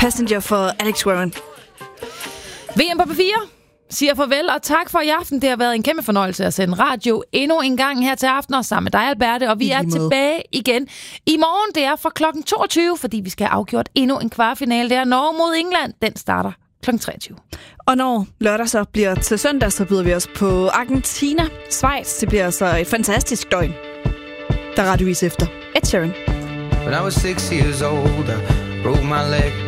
Passenger for Alex Warren. VM på P4 siger farvel og tak for i aften. Det har været en kæmpe fornøjelse at sende radio endnu en gang her til aften, og sammen med dig, Alberte. Og vi er tilbage igen i morgen. Det er fra klokken 22, fordi vi skal have afgjort endnu en kvartfinale. Det er Norge mod England. Den starter klokken 23. Og når lørdag så bliver til søndag, så byder vi os på Argentina, Schweiz. Det bliver så et fantastisk døgn. Der radiovis efter Ed Sheeran. When I was 6 years old, I broke my leg.